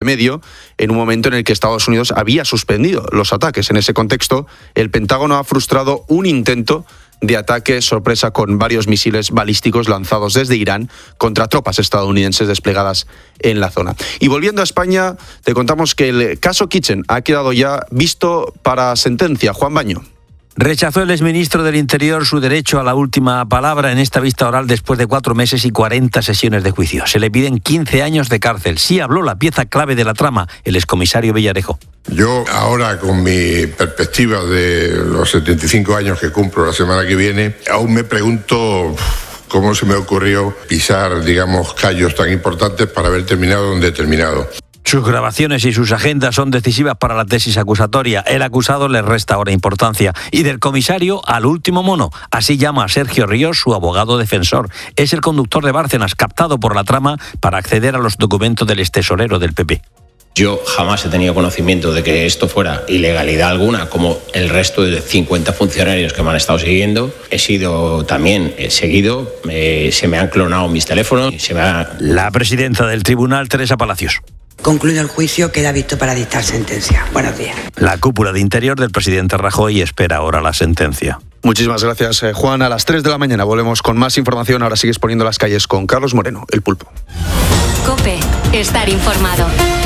medio en un momento en el que Estados Unidos había suspendido los ataques. En ese contexto, el Pentágono ha frustrado un intento de ataque sorpresa con varios misiles balísticos lanzados desde Irán contra tropas estadounidenses desplegadas en la zona. Y volviendo a España, te contamos que el caso Kitchen ha quedado ya visto para sentencia. Juan Baño. Rechazó el exministro del Interior su derecho a la última palabra en esta vista oral después de 4 meses y 40 sesiones de juicio. Se le piden 15 años de cárcel. Sí habló la pieza clave de la trama, el excomisario Villarejo. Yo ahora, con mi perspectiva de los 75 años que cumplo la semana que viene, aún me pregunto cómo se me ocurrió pisar, callos tan importantes para haber terminado donde he terminado. Sus grabaciones y sus agendas son decisivas para la tesis acusatoria. El acusado le resta ahora importancia. Y del comisario al último mono. Así llama a Sergio Ríos, su abogado defensor. Es el conductor de Bárcenas, captado por la trama para acceder a los documentos del extesorero del PP. Yo jamás he tenido conocimiento de que esto fuera ilegalidad alguna, como el resto de 50 funcionarios que me han estado siguiendo. He sido también seguido, se me han clonado mis teléfonos. La presidenta del tribunal, Teresa Palacios. Concluido el juicio, queda visto para dictar sentencia. Buenos días. La cúpula de Interior del presidente Rajoy espera ahora la sentencia. Muchísimas gracias, Juan. A las 3 de la mañana volvemos con más información. Ahora sigues poniendo las calles con Carlos Moreno, el Pulpo. COPE. Estar informado.